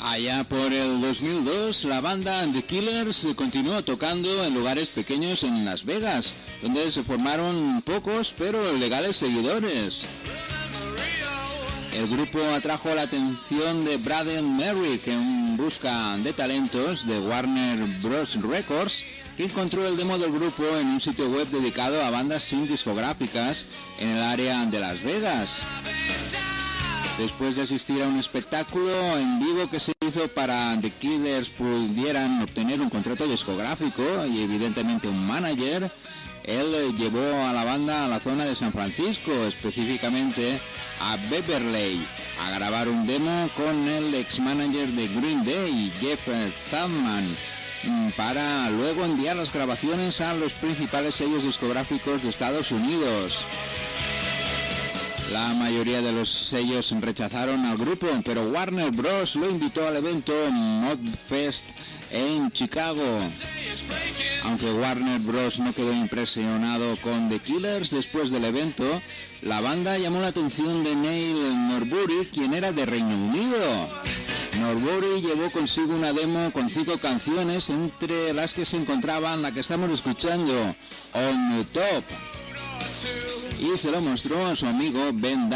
Allá por el 2002, la banda The Killers continuó tocando en lugares pequeños en Las Vegas, donde se formaron pocos pero legales seguidores. El grupo atrajo la atención de Braden Merrick en busca de talentos de Warner Bros. Records, que encontró el demo del grupo en un sitio web dedicado a bandas sin discográficas en el área de Las Vegas. Después de asistir a un espectáculo en vivo que se hizo para The Killers pudieran obtener un contrato discográfico y evidentemente un manager, él llevó a la banda a la zona de San Francisco, específicamente a Beverly, a grabar un demo con el ex-manager de Green Day, Jeff Thamman, para luego enviar las grabaciones a los principales sellos discográficos de Estados Unidos. La mayoría de los sellos rechazaron al grupo, pero Warner Bros. Lo invitó al evento Mudfest en Chicago. Aunque Warner Bros. No quedó impresionado con The Killers después del evento, la banda llamó la atención de Neil Norbury, quien era de Reino Unido. Norbury llevó consigo una demo con 5 canciones, entre las que se encontraban la que estamos escuchando, On Top, y se lo mostró a su amigo Ben